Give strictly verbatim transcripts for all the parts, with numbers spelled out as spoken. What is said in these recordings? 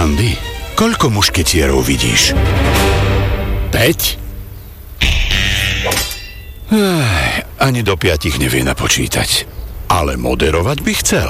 Andy, koľko mušketierov vidíš? Päť? Ech, ani do piatich nevie napočítať. Ale moderovať by chcel.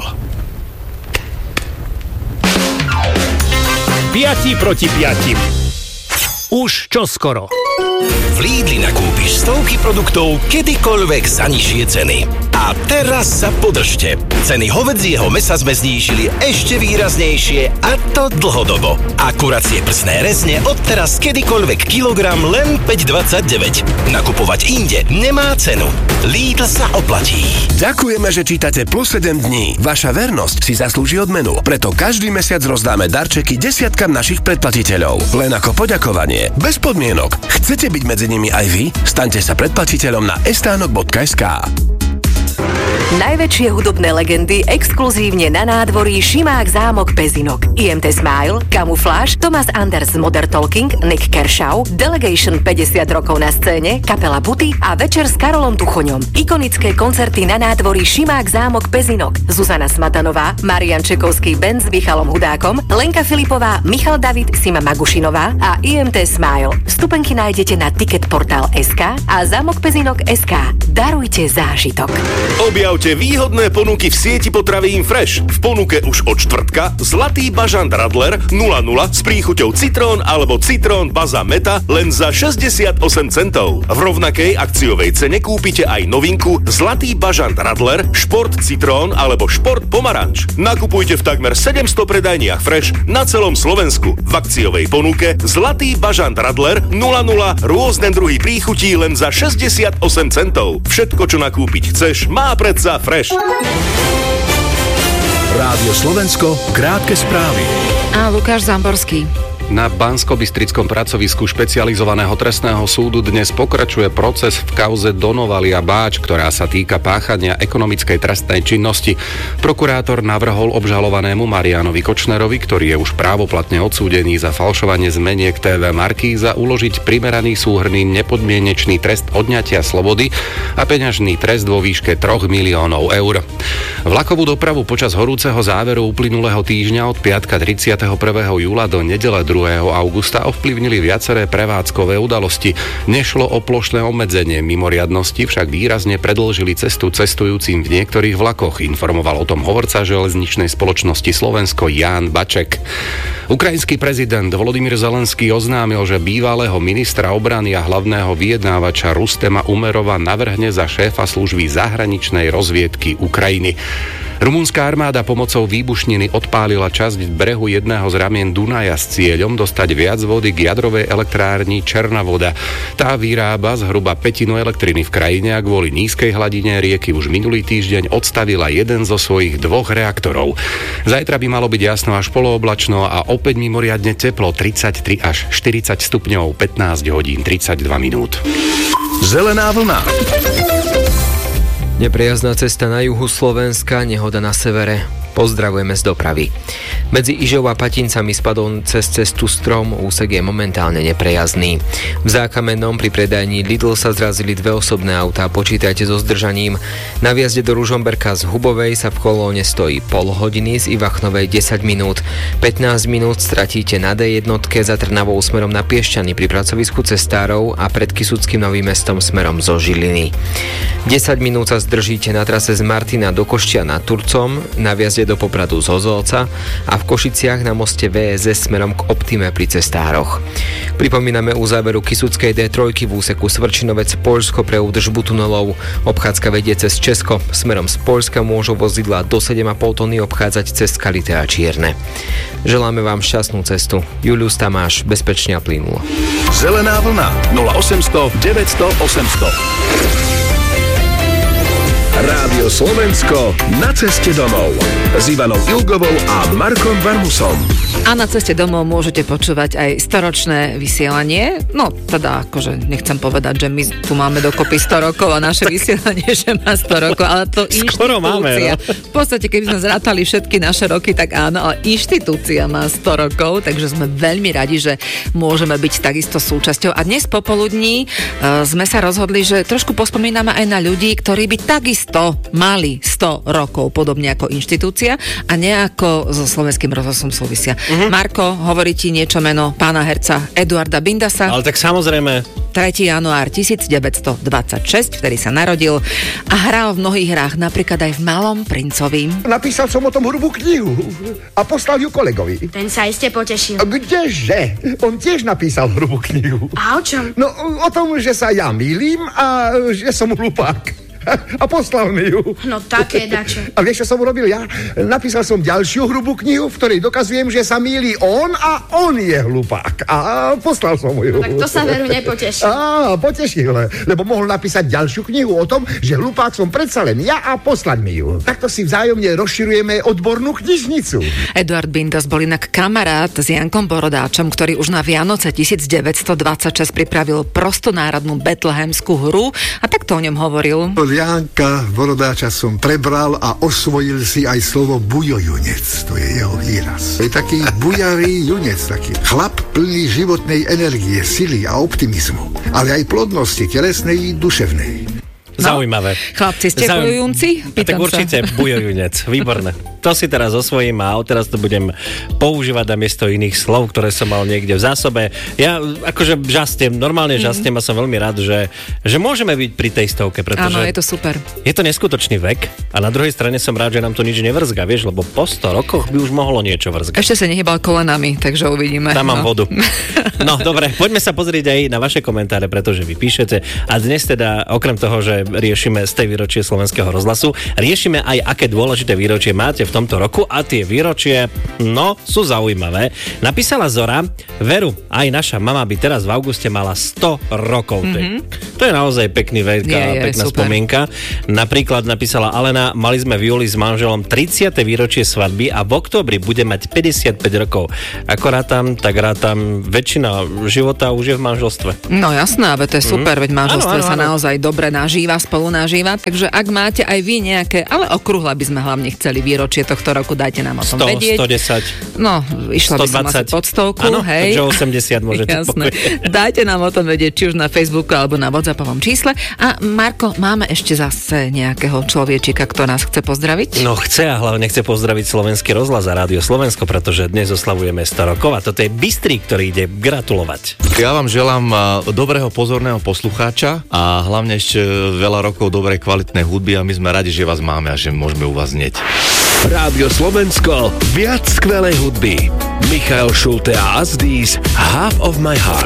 Piati proti piatim. Už čoskoro. V Lidli nakúpiš stovky produktov kedykoľvek za nižšie ceny. A teraz sa podržte. Ceny hovedzieho mäsa sme znížili ešte výraznejšie, a to dlhodobo. A kuracie prsné rezne odteraz kedykoľvek kilogram len päť dvadsaťdeväť. Nakupovať inde nemá cenu. Lidl sa oplatí. Ďakujeme, že čítate Plus sedem dní. Vaša vernosť si zaslúži odmenu. Preto každý mesiac rozdáme darčeky desiatkam našich predplatiteľov. Len ako poďakovanie. Bez podmienok. Chcete byť medzi nimi aj vy? Staňte sa predplatiteľom na estánok bodka es ká. Najväčšie hudobné legendy exkluzívne na nádvorí Šimák zámok Pezinok. í em té Smile, Camouflage, Thomas Anders Modern Talking, Nick Kershaw, Delegation päťdesiat rokov na scéne, kapela Buty a večer s Karolom Tuchoňom. Ikonické koncerty na nádvorí Šimák zámok Pezinok. Zuzana Smatanová, Marian Čekovský band s Michalom Hudákom, Lenka Filipová, Michal David, Sima Magušinová a í em té Smile. Vstupenky nájdete na ticketportál bodka es ká a zámok Pezinok bodka es ká. Darujte zážitok. Objavte výhodné ponuky v sieti potravín Fresh. V ponuke už od štvrtka zlatý bažant Radler nula nula s príchuťou citrón alebo citrón baza meta len za šesťdesiatosem centov. V rovnakej akciovej cene kúpite aj novinku zlatý bažant Radler šport citrón alebo šport pomaranč. Nakupujte v takmer sedemsto predajniach Fresh na celom Slovensku. V akciovej ponuke zlatý bažant Radler nula nula rôzne druhy príchutí len za šesťdesiatosem centov. Všetko, čo nakúpiť chceš, má predsa Fresh. Rádio Slovensko, krátke správy. A Lukáš Zamborský. Na Banskobystrickom pracovisku špecializovaného trestného súdu dnes pokračuje proces v kauze Donovalia Báč, ktorá sa týka páchania ekonomickej trestnej činnosti. Prokurátor navrhol obžalovanému Marianovi Kočnerovi, ktorý je už právoplatne odsúdený za falšovanie zmeniek té vé Markíza, uložiť primeraný súhrnný nepodmienečný trest odňatia slobody a peňažný trest vo výške troch miliónov eur. Vlakovú dopravu počas horúceho záveru uplynulého týždňa od piatka tridsiateho prvého júla do nedele druhého augusta ovplyvnili viaceré prevádzkové udalosti. Nešlo o plošné obmedzenie mimoriadnosti, však výrazne predĺžili cestu cestujúcim v niektorých vlakoch, informoval o tom hovorca železničnej spoločnosti Slovensko Ján Baček. Ukrajinský prezident Volodymyr Zelenský oznámil, že bývalého ministra obrany a hlavného vyjednávača Rustema Umerova navrhne za šéfa služby zahraničnej rozviedky Ukrajiny. Rumunská armáda pomocou výbušniny odpálila časť brehu jedného z ramien Dunaja s cieľom dostať viac vody k jadrovej elektrárni Černá voda. Tá vyrába zhruba pätinu elektriny v krajine a kvôli nízkej hladine rieky už minulý týždeň odstavila jeden zo svojich dvoch reaktorov. Zajtra by malo byť jasno až polooblačno a opäť mimoriadne teplo, tridsaťtri až štyridsať stupňov, pätnásť hodín tridsaťdva minút. Zelená vlna. Nepriazná cesta na juhu Slovenska, nehoda na severe. Pozdravujeme z dopravy. Medzi Ižou a Patincami spadol cez cestu strom, úsek je momentálne neprejazdný. V Zákamennom pri predajni Lidl sa zrazili dve osobné autá, počítajte so zdržaním. Na vjazde do Ružomberka z Hubovej sa v kolóne stojí pol hodiny, z Ivachnovej desať minút. pätnásť minút stratíte na dé jednotke za Trnavou smerom na Piešťany pri pracovisku cestárov a pred Kysuckým Novým Mestom smerom zo Žiliny. desať minút sa zdržíte na trase z Martina do Košťana Turcom, na vjazde do Popradu z Hozolca a v Košiciach na moste vé es es smerom k Optime pri cestároch. Pripomíname uzáveru Kysuckej dé tri v úseku Svrčinovec Poľsko pre údržbu tunelov. Obchádzka vedie cez Česko. Smerom z Poľska môžu vozidlá do sedem a pol tony obchádzať cez Kalité a Čierne. Želáme vám šťastnú cestu. Julius Tamáš, bezpečne a plynulo. Zelená vlna nula osemsto deväťsto osemsto. Rádio Slovensko na ceste domov s Ivanou Ilgovou a Markom Varmusom. A na ceste domov môžete počúvať aj storočné vysielanie. No, teda akože nechcem povedať, že my tu máme dokopy sto rokov a naše vysielanie, že má sto rokov, ale to skoro inštitúcia. Máme, no? V podstate, keby sme zrátali všetky naše roky, tak áno, ale inštitúcia má sto rokov, takže sme veľmi radi, že môžeme byť takisto súčasťou. A dnes popoludní uh, sme sa rozhodli, že trošku pospomíname aj na ľudí, ktorí by takisto mali sto rokov, podobne ako inštitúcia a nejako so Slovenským rozhlasom súvisia. Uh-huh. Marko, hovorí ti niečo meno pána herca Eduarda Bindasa? Ale tak samozrejme. tretieho januára devätnásťstodvadsaťšesť, vtedy sa narodil a hral v mnohých hrách, napríklad aj v Malom princovi. Napísal som o tom hrubú knihu a poslal ju kolegovi. Ten sa iste potešil. Kdeže? On tiež napísal hrubú knihu. A o čom? No, o tom, že sa ja mýlim a že som hlupák. A poslal mi ju. No také dačo. A vieš, čo som urobil ja? Napísal som ďalšiu hrubú knihu, v ktorej dokazujem, že sa mýli on a on je hlupák. A poslal som mu ju. No, tak to sa veru nepoteší. Á, potešil, lebo mohol napísať ďalšiu knihu o tom, že hlupák som predsa len ja a poslať mi ju. Takto si vzájomne rozširujeme odbornú knižnicu. Eduard Bindas bol inak kamarát s Jankom Borodáčom, ktorý už na Vianoce devätnásťstodvadsaťšesť pripravil prostonárodnú betlehemskú hru a takto o ňom hovoril. Janka Borodáča som prebral a osvojil si aj slovo bujojunec. To je jeho výraz. Je taký bujarý junec, taký chlap plný životnej energie, sily a optimizmu, ale aj plodnosti telesnej i duševnej. No, zaujímavé. Chlapci, ste Zaujím... bujojunci? Tak určite bujojunec. Výborné. To si teraz osvojím a odteraz to budem používať namiesto iných slov, ktoré som mal niekde v zásobe. Ja akože žastiem, normálne žastiem mm. a som veľmi rád, že, že môžeme byť pri tej stovke, pretože... Áno, je to super. Je to neskutočný vek a na druhej strane som rád, že nám to nič nevrzga, vieš, lebo po sto rokoch by už mohlo niečo vrzgať. Ešte sa nehybal kolenami, takže uvidíme. Tam mám no. vodu. No, dobre, poďme sa pozrieť aj na vaše komentáre, pretože vy píšete a dnes teda, okrem toho, že riešime z tej výročie Slovenského rozhlasu, riešime aj, aké dôležité výročie máte v tomto roku a tie výročie, no, sú zaujímavé. Napísala Zora, Veru, aj naša mama by teraz v auguste mala sto rokov. Mm-hmm. To je naozaj pekný vek a pekná super spomienka. Napríklad napísala Alena, mali sme v júli s manželom tridsiate výročie svadby a v októbri bude mať päťdesiatpäť rokov. Ako rátam, tak rátam, väčšina života už je v manželstve. No jasné, ale to je super, mm. veď manželstve ano, ano, sa ano. naozaj dobre nažíva, spolu nažíva, takže ak máte aj vy nejaké, ale okrúhle by sme hlavne chceli výročie tohto roku, dajte nám o tom sto, vedieť. stodesať No, išla by som asi pod stovku, ano, hej. takže osemdesiat môžete Jasné. Dajte nám o tom vedieť, či už na Facebooku alebo na WhatsAppovom čísle. A Marko, máme ešte zase nejakého človečika, kto nás chce pozdraviť? No chce a hlavne chce pozdraviť Slovenský rozhlas a Rádio Slovensko, pretože dnes oslavujeme sto rokov a toto je Bystrý, ktorý ide gratulovať. Ja vám želám dobrého, pozorného poslucháča a hlavne ešte veľa rokov dobrej, kvalitnej hudby a my sme radi, že vás máme a že môžeme u vás znieť. Rádio Slovensko, viac skvelej hudby. Michael Schulte a Asdís, Half of my heart.